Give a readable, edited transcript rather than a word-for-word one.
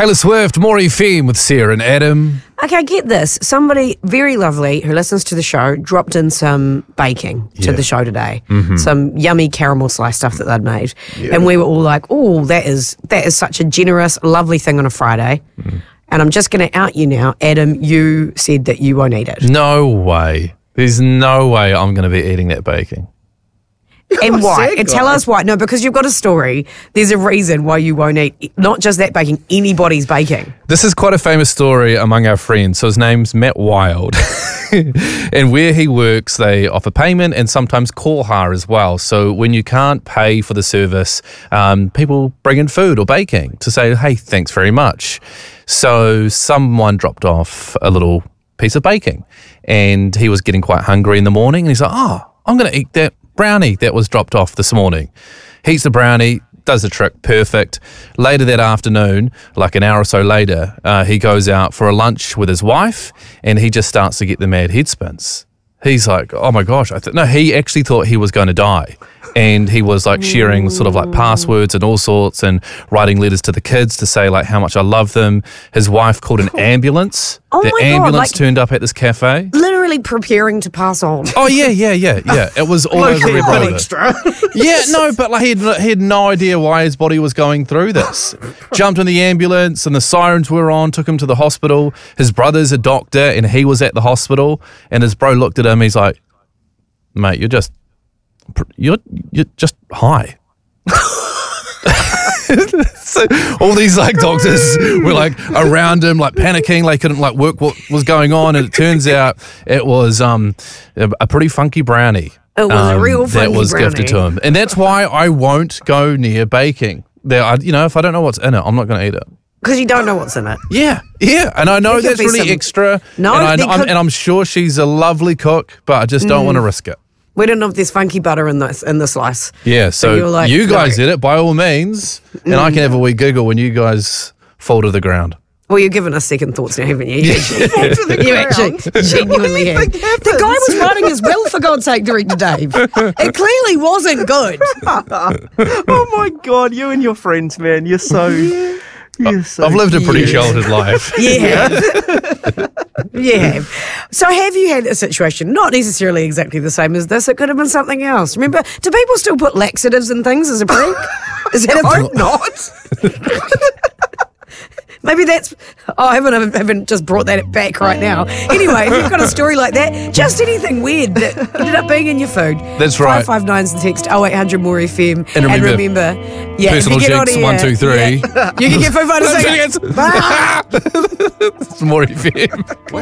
Taylor Swift, Maury Femme with Sarah and Adam. Okay, get this. Somebody very lovely who listens to the show dropped in some baking to the show today. Some yummy caramel slice stuff that they'd made. And we were all like, oh, that is such a generous, lovely thing on a Friday. And I'm just going to out you now. Adam, you said that you won't eat it. No way. There's no way I'm going to be eating that baking. And why? And tell us why. No, because you've got a story. There's a reason why you won't eat, not just that baking, anybody's baking. This is quite a famous story among our friends. So his name's Matt Wild. And where he works, they offer payment and sometimes koha as well. So when you can't pay for the service, people bring in food or baking to say, hey, thanks very much. So someone dropped off a little piece of baking and he was getting quite hungry in the morning. And he's like, oh, I'm going to eat that brownie that was dropped off this morning. He eats the brownie, does the trick, perfect. Later that afternoon, like an hour or so later, he goes out for a lunch with his wife and he just starts to get the mad head spins. He's like, oh my gosh. No, he actually thought he was going to die. And he was like sharing sort of like passwords and all sorts and writing letters to the kids to say like how much I love them. His wife called an ambulance. Oh the my God, ambulance like, turned up at this cafe. Literally preparing to pass on. Oh, yeah. It was all over Red Rover. Extra. Yeah, no, but like he had no idea why his body was going through this. Jumped in the ambulance and the sirens were on, took him to the hospital. His brother's a doctor and he was at the hospital and his bro looked at him, he's like, mate, you're just high. So all these like doctors were like around him, like panicking, like couldn't like work what was going on, and it turns out it was a pretty funky brownie. It was a real funky that was brownie. gifted to him, and that's why I won't go near baking. If I don't know what's in it, I'm not going to eat it. Because you don't know what's in it. Yeah, and I know that's really extra. No, and I'm sure she's a lovely cook, but I just don't want to risk it. We don't know if there's funky butter in the slice. Yeah, so you're like, you guys did it by all means, and I can have a wee giggle when you guys fall to the ground. Well, you're giving us second thoughts now, haven't you? You actually genuinely have. The guy was writing his will, for God's sake, Director Dave. It clearly wasn't good. Oh my God, you and your friends, man. You're so... I've lived a pretty sheltered life. Yeah. Yeah. So have you had a situation, not necessarily exactly the same as this, it could have been something else. Remember, do people still put laxatives and things as a prank? Is that a I hope not. Maybe that's... Oh, I haven't just brought that back right now. Anyway, if you've got a story like that, just anything weird that ended up being in your food. That's right. 559's the text, 0800 More FM. And remember, personal jinx, 1, 2, 3. You can get 4 photos. Bye. It's more FM.